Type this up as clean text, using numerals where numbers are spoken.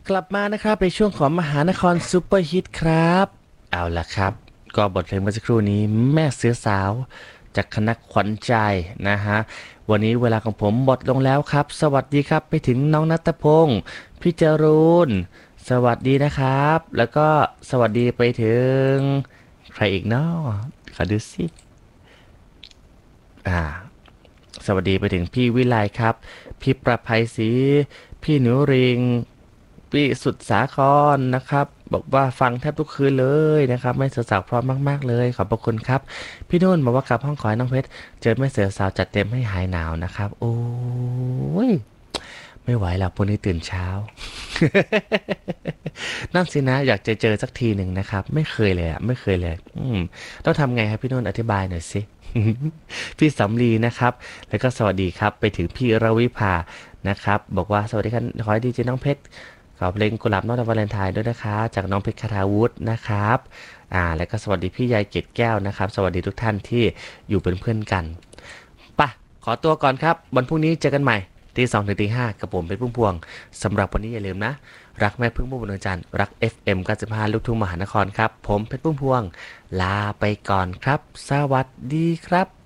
กลับมานะครับในช่วงของมหานครซูเปอร์ฮิตครับเอาล่ะครับก็บทเพลงเมื่อสักครู่นี้แม่เสือสาวจากคณะขวัญใจนะฮะวันนี้เวลาของผมหมดลงแล้วครับสวัสดีครับไปถึงน้องนัตพงศ์พี่จรูนสวัสดีนะครับแล้วก็สวัสดีไปถึงใครอีกเนาะขอดูสิอ่า สวัสดีไปถึงพี่วิไลครับพี่ประภัยศรีพี่หนูริงพี่สุดสาครนะครับบอกว่าฟังแทบทุกคืนเลยนะครับไม่เสือสาวพร้อมมากๆเลยขอบพระคุณครับพี่นุ่นบอกว่ากลับห้องขอให้น้องเพชรเจอแม่เสือสาวจัดเต็มให้หายหนาวนะครับโอ้ยไม่ไหวแล้วพรุ่งนี้ตื่นเช้านั่นสินะอยากจะเจอสักทีหนึ่งนะครับไม่เคยเลยอ่ะไม่เคยเลยต้องทำไงครับพี่นุ่นอธิบายหน่อยสิ พี่สำลีนะครับแล้วก็สวัสดีครับไปถึงพี่ระวิภานะครับบอกว่าสวัสดีครับขอให้ดีเจน้องเพชรขอเพลงกุหลาบนอกวาเลนไทน์ด้วยนะคะจากน้องเพชรคทาวุฒินะครับแล้วก็สวัสดีพี่ยายเกดแก้วนะครับสวัสดีทุกท่านที่อยู่เป็นเพื่อนกันป่ะขอตัวก่อนครับวันพรุ่งนี้เจอกันใหม่ตีสองถึงตีห้ากับผมเป็นพุ่มพวงสำหรับวันนี้อย่าลืมนะรักแม่พึ่งพุ่มพวงดวงจันทร์รัก FM 95ลูกทุ่งมหานครครับผมเพชรพุ่มพวงลาไปก่อนครับสวัสดีครับ